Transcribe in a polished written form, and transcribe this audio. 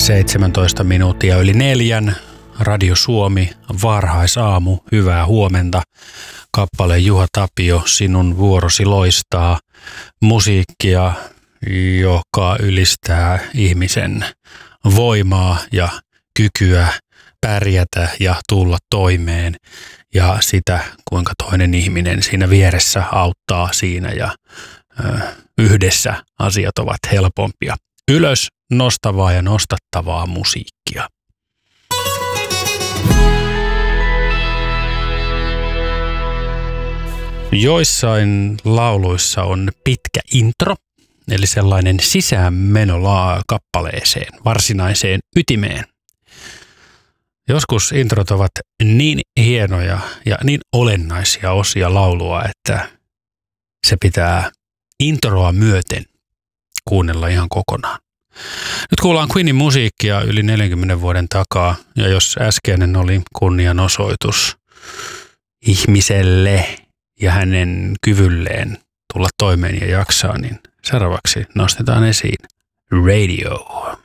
17 minuuttia yli 4. Radio Suomi, varhaisaamu, hyvää huomenta. Kappale Juha Tapio, Sinun vuorosi loistaa. Musiikkia, joka ylistää ihmisen voimaa ja kykyä pärjätä ja tulla toimeen. Ja sitä, kuinka toinen ihminen siinä vieressä auttaa siinä ja yhdessä asiat ovat helpompia. Ylös nostavaa ja nostattavaa musiikkia. Joissain lauluissa on pitkä intro, eli sellainen sisäänmeno kappaleeseen, varsinaiseen ytimeen. Joskus introt ovat niin hienoja ja niin olennaisia osia laulua, että se pitää introa myöten kuunnella ihan kokonaan. Nyt kuullaan Queenin musiikkia yli 40 vuoden takaa, ja jos äskeinen oli kunnianosoitus ihmiselle ja hänen kyvylleen tulla toimeen ja jaksaa, niin seuraavaksi nostetaan esiin Radio.